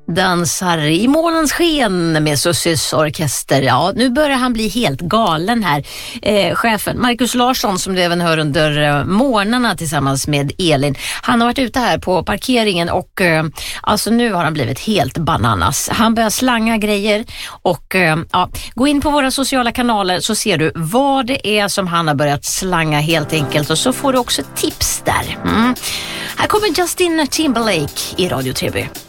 dansar i månens sken med Sussies orkester. Ja, nu börjar han bli helt galen här. Chefen Marcus Larsson, som du även hör under morgnarna tillsammans med Elin. Han har varit ute här på parkeringen och alltså nu har han blivit helt bananas. Han börjar slanga grejer och gå in på våra sociala kanaler så ser du vad det är som han har börjat slanga helt enkelt, och så får du också tips där. Här kommer Justin Timberlake i Radio Treby.